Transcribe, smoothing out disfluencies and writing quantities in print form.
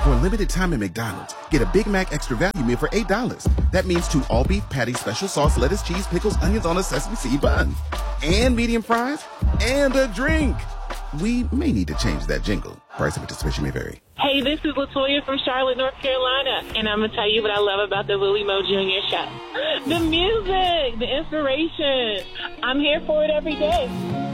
For a limited time at McDonald's, get a Big Mac Extra Value Meal for $8. That means 2 all-beef patties, special sauce, lettuce, cheese, pickles, onions on a sesame seed bun. And medium fries. And a drink. We may need to change that jingle. Price and participation may vary. Hey, this is LaToya from Charlotte, North Carolina, and I'm going to tell you what I love about the Willie Mo Jr. show. The music, the inspiration. I'm here for it every day.